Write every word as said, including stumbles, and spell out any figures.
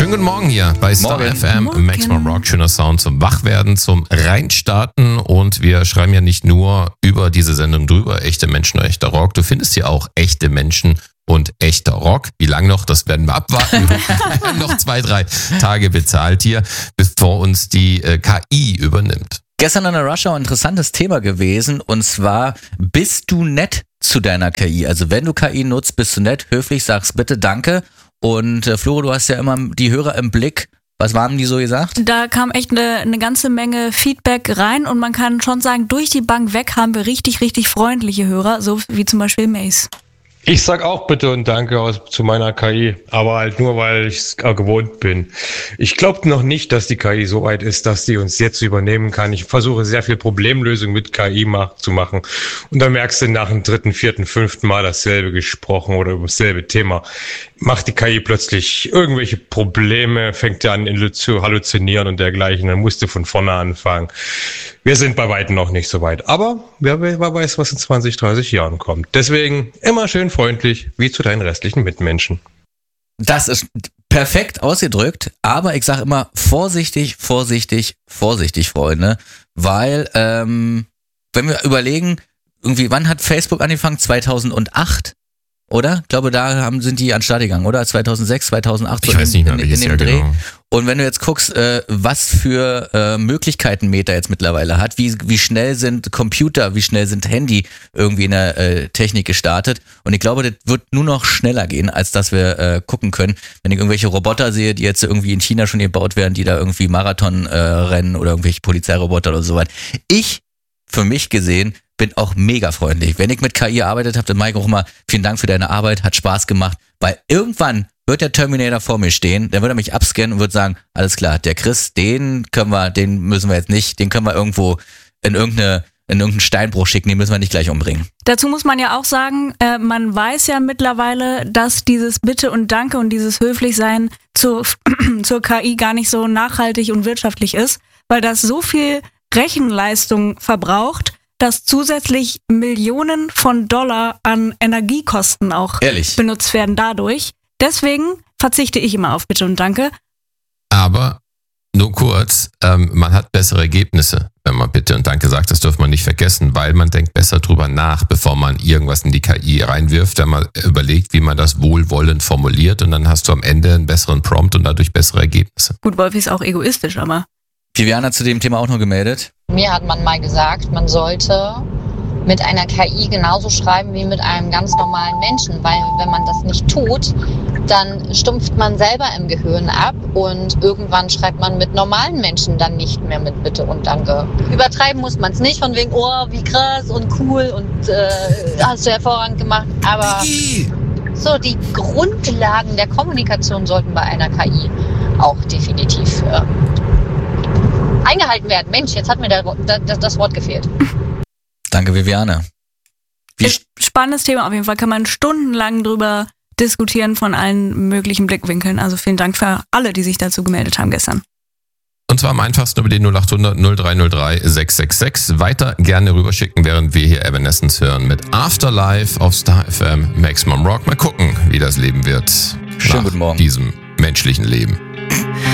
Schönen guten Morgen hier bei Star Morgen. F M, Morgen. Maximum Rock, schöner Sound zum Wachwerden, zum Reinstarten und wir schreiben ja nicht nur über diese Sendung drüber, echte Menschen und echter Rock. Du findest hier auch echte Menschen und echter Rock. Wie lang noch, das werden wir abwarten. Wir haben noch zwei, drei Tage bezahlt hier, bevor uns die äh, K I übernimmt. Gestern an der Rush Hour ein interessantes Thema gewesen und zwar, bist du nett zu deiner K I? Also wenn du K I nutzt, bist du nett, höflich, sagst bitte Danke. Und äh, Floro, du hast ja immer die Hörer im Blick. Was haben die so gesagt? Da kam echt eine, eine ganze Menge Feedback rein und man kann schon sagen, durch die Bank weg haben wir richtig, richtig freundliche Hörer, so wie zum Beispiel Mace. Ich sag auch bitte und danke aus, zu meiner K I, aber halt nur, weil ich es gewohnt bin. Ich glaube noch nicht, dass die K I so weit ist, dass sie uns jetzt übernehmen kann. Ich versuche sehr viel Problemlösung mit K I mach, zu machen und dann merkst du nach dem dritten, vierten, fünften Mal dasselbe gesprochen oder über dasselbe Thema. Macht die K I plötzlich irgendwelche Probleme, fängt an zu halluzinieren und dergleichen, dann musst du von vorne anfangen. Wir sind bei weitem noch nicht so weit, aber wer, wer weiß, was in zwanzig, dreißig Jahren kommt. Deswegen immer schön freundlich, wie zu deinen restlichen Mitmenschen. Das ist perfekt ausgedrückt, aber ich sage immer vorsichtig, vorsichtig, vorsichtig, Freunde, weil ähm, wenn wir überlegen, irgendwie, wann hat Facebook angefangen? zweitausendacht? Oder? Ich glaube, da haben, sind die an den Start gegangen, oder? zweitausendsechs, zweitaunacht, so Ich weiß in, nicht mehr, in, in welches dem Jahr Dreh. genau. Und wenn du jetzt guckst, äh, was für äh, Möglichkeiten Meta jetzt mittlerweile hat, wie, wie schnell sind Computer, wie schnell sind Handy irgendwie in der äh, Technik gestartet. Und ich glaube, das wird nur noch schneller gehen, als dass wir äh, gucken können. Wenn ich irgendwelche Roboter sehe, die jetzt irgendwie in China schon gebaut werden, die da irgendwie Marathon äh, rennen oder irgendwelche Polizeiroboter oder so was. Ich, für mich gesehen, bin auch mega freundlich. Wenn ich mit K I gearbeitet habe, dann mache ich auch immer, vielen Dank für deine Arbeit, hat Spaß gemacht, weil irgendwann wird der Terminator vor mir stehen, dann wird er mich abscannen und wird sagen, alles klar, der Chris, den können wir, den müssen wir jetzt nicht, den können wir irgendwo in irgendeine in irgendeinen Steinbruch schicken, den müssen wir nicht gleich umbringen. Dazu muss man ja auch sagen, äh, man weiß ja mittlerweile, dass dieses Bitte und Danke und dieses Höflichsein zur, zur K I gar nicht so nachhaltig und wirtschaftlich ist, weil das so viel Rechenleistung verbraucht, dass zusätzlich Millionen von Dollar an Energiekosten auch Ehrlich? benutzt werden dadurch. Deswegen verzichte ich immer auf Bitte und Danke. Aber nur kurz, ähm, man hat bessere Ergebnisse, wenn man Bitte und Danke sagt. Das dürfen wir nicht vergessen, weil man denkt besser drüber nach, bevor man irgendwas in die K I reinwirft, wenn man überlegt, wie man das wohlwollend formuliert und dann hast du am Ende einen besseren Prompt und dadurch bessere Ergebnisse. Gut, Wolfi ist auch egoistisch, aber... Viviana hat zu dem Thema auch noch gemeldet. Mir hat man mal gesagt, man sollte mit einer K I genauso schreiben wie mit einem ganz normalen Menschen, weil wenn man das nicht tut, dann stumpft man selber im Gehirn ab und irgendwann schreibt man mit normalen Menschen dann nicht mehr mit Bitte und Danke. Übertreiben muss man es nicht, von wegen, oh, wie krass und cool und äh, hast du hervorragend gemacht, aber so die Grundlagen der Kommunikation sollten bei einer K I auch definitiv äh, eingehalten werden. Mensch, jetzt hat mir der, das, das Wort gefehlt. Danke, Viviane. Wie Ist spannendes Thema auf jeden Fall. Kann man stundenlang drüber diskutieren von allen möglichen Blickwinkeln. Also vielen Dank für alle, die sich dazu gemeldet haben gestern. Und zwar am einfachsten über den null acht hundert null drei null drei sechs sechs sechs. Weiter gerne rüberschicken, während wir hier Evanescence hören mit Afterlife auf Star F M Maximum Rock. Mal gucken, wie das Leben wird. Schönen nach guten Morgen. Diesem menschlichen Leben.